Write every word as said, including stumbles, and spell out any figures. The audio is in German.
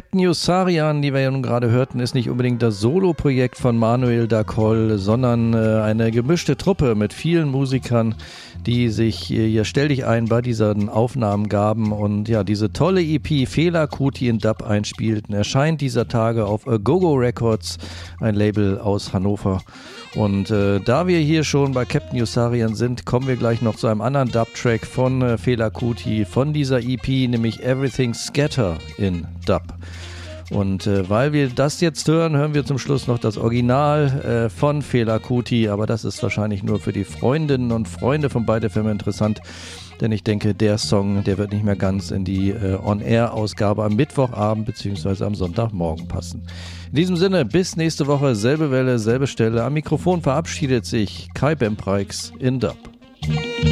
Captain Yossarian, die wir ja nun gerade hörten, ist nicht unbedingt das Solo-Projekt von Manuel Dacol, sondern äh, eine gemischte Truppe mit vielen Musikern, die sich äh, ja stell dich ein bei diesen Aufnahmen gaben und ja diese tolle E P Fela Kuti in Dub einspielten. Erscheint dieser Tage auf Agogo Records, ein Label aus Hannover. Und äh, da wir hier schon bei Captain Yossarian sind, kommen wir gleich noch zu einem anderen Dub-Track von äh, Fela Kuti, von dieser E P, nämlich Everything Scatter in Dub. Und äh, weil wir das jetzt hören, hören wir zum Schluss noch das Original äh, von Fela Kuti, aber das ist wahrscheinlich nur für die Freundinnen und Freunde von Byte F M interessant, denn ich denke, der Song, der wird nicht mehr ganz in die äh, On-Air-Ausgabe am Mittwochabend bzw. am Sonntagmorgen passen. In diesem Sinne, bis nächste Woche, selbe Welle, selbe Stelle. Am Mikrofon verabschiedet sich Kai Bempreix in Dub.